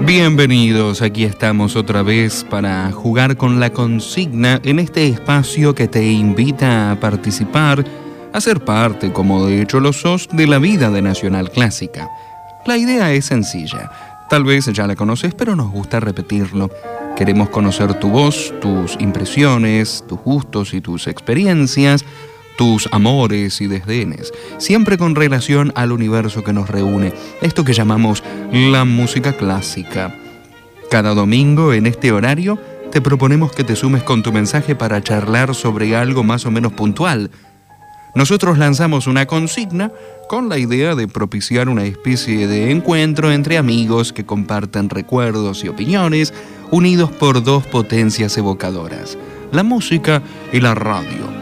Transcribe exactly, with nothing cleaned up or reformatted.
Bienvenidos, aquí estamos otra vez para jugar con la consigna en este espacio que te invita a participar, a ser parte, como de hecho lo sos, de la vida de Nacional Clásica. La idea es sencilla, tal vez ya la conoces, pero nos gusta repetirlo. Queremos conocer tu voz, tus impresiones, tus gustos y tus experiencias, tus amores y desdenes, siempre con relación al universo que nos reúne, esto que llamamos la música clásica. Cada domingo, en este horario, te proponemos que te sumes con tu mensaje para charlar sobre algo más o menos puntual. Nosotros lanzamos una consigna con la idea de propiciar una especie de encuentro entre amigos que comparten recuerdos y opiniones, unidos por dos potencias evocadoras, la música y la radio.